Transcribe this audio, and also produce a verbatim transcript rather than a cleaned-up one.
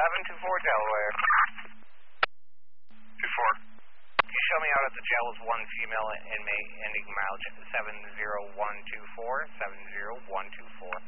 seven two four Delaware. two four. Can you show me out at the jail with one female inmate ending mileage seven zero one two four, seven zero one two four.